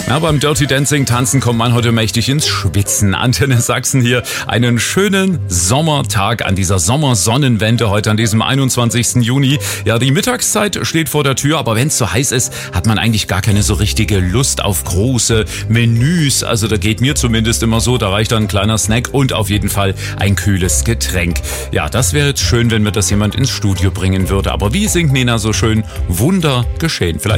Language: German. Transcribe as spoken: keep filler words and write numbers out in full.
Na, beim Dirty Dancing tanzen kommt man heute mächtig ins Schwitzen. Antenne Sachsen hier. Einen schönen Sommertag an dieser Sommersonnenwende heute an diesem einundzwanzigsten Juni. Ja, die Mittagszeit steht vor der Tür, aber wenn es so heiß ist, hat man eigentlich gar keine so richtige Lust auf große Menüs. Also da geht mir zumindest immer so, da reicht dann ein kleiner Snack und auf jeden Fall ein kühles Getränk. Ja, das wäre jetzt schön, wenn mir das jemand ins Studio bringen würde. Aber wie singt Nena so schön? Wunder geschehen. Vielleicht